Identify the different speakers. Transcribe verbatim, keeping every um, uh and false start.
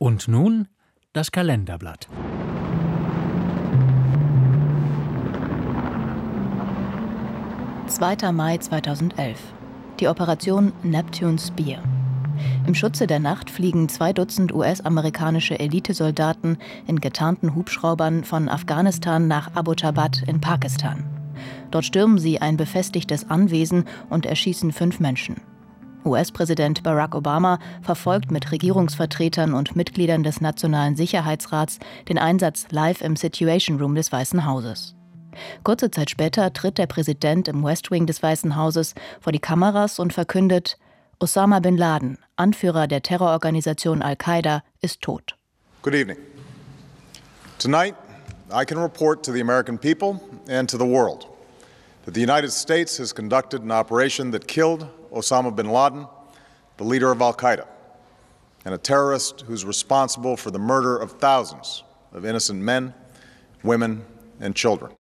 Speaker 1: Und nun das Kalenderblatt.
Speaker 2: zweiter Mai zweitausendelf. Die Operation Neptune Spear. Im Schutze der Nacht fliegen zwei Dutzend U S-amerikanische Elitesoldaten in getarnten Hubschraubern von Afghanistan nach Abbottabad in Pakistan. Dort stürmen sie ein befestigtes Anwesen und erschießen fünf Menschen. U S-Präsident Barack Obama verfolgt mit Regierungsvertretern und Mitgliedern des Nationalen Sicherheitsrats den Einsatz live im Situation Room des Weißen Hauses. Kurze Zeit später tritt der Präsident im West Wing des Weißen Hauses vor die Kameras und verkündet: Osama bin Laden, Anführer der Terrororganisation Al-Qaida, ist tot.
Speaker 3: Good evening. Tonight, I can report to the American people and to the world that the United States has conducted an operation that killed Osama bin Laden, the leader of Al-Qaida, and a terrorist who's responsible for the murder of thousands of innocent men, women, and children.